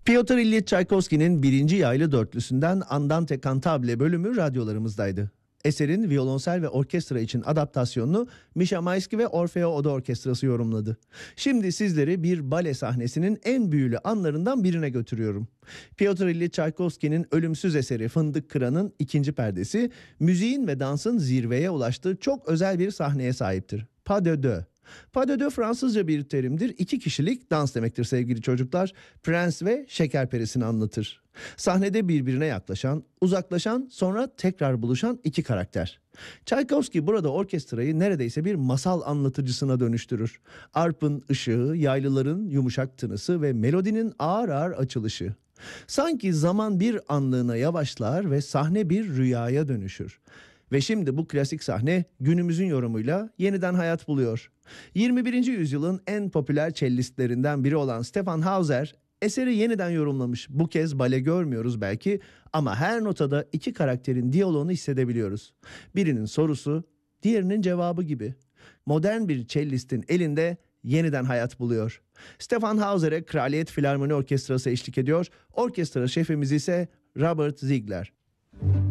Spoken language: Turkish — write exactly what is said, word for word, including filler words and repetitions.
Pyotr İlyich Çaykovski'nin birinci yaylı dörtlüsünden Andante Cantabile bölümü radyolarımızdaydı. Eserin violonsel ve orkestra için adaptasyonunu Misha Maisky ve Orfeo Oda Orkestrası yorumladı. Şimdi sizleri bir bale sahnesinin en büyülü anlarından birine götürüyorum. Pyotr İlyich Çaykovski'nin ölümsüz eseri Fındık Kıran'ın ikinci perdesi, müziğin ve dansın zirveye ulaştığı çok özel bir sahneye sahiptir. Pas de deux. Pas de deux Fransızca bir terimdir. İki kişilik dans demektir sevgili çocuklar. Prens ve Şekerperisini anlatır. Sahnede birbirine yaklaşan, uzaklaşan, sonra tekrar buluşan iki karakter. Çaykovski burada orkestrayı neredeyse bir masal anlatıcısına dönüştürür. Arp'ın ışığı, yaylıların yumuşak tınısı ve melodinin ağır ağır açılışı. Sanki zaman bir anlığına yavaşlar ve sahne bir rüyaya dönüşür. Ve şimdi bu klasik sahne günümüzün yorumuyla yeniden hayat buluyor. yirmi birinci yüzyılın en popüler cellistlerinden biri olan Stefan Hauser eseri yeniden yorumlamış. Bu kez bale görmüyoruz belki ama her notada iki karakterin diyaloğunu hissedebiliyoruz. Birinin sorusu, diğerinin cevabı gibi. Modern bir cellistin elinde yeniden hayat buluyor. Stefan Hauser'e Kraliyet Filarmoni Orkestrası eşlik ediyor. Orkestra şefimiz ise Robert Ziegler.